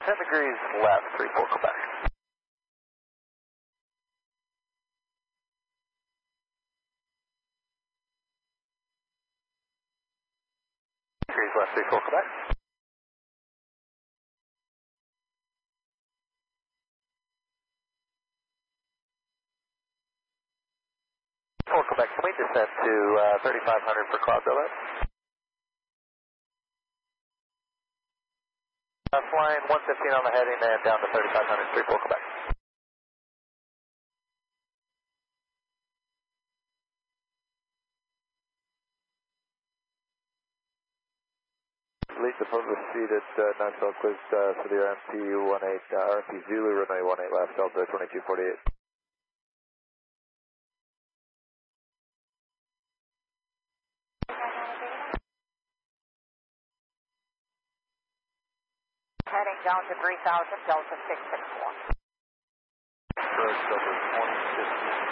10 degrees left, 34 Quebec. Degrees left, 34 Quebec. 4 Quebec, can we descend to 3500 for cloud billet? Flying 115 on the heading and down to 3500, 34 Quebec. Lead the front of the speed at 9 South Close for the RMP Zulu runway 18 left, Delta 2248. Heading down to 3000, Delta 664. Correct, Delta 2050.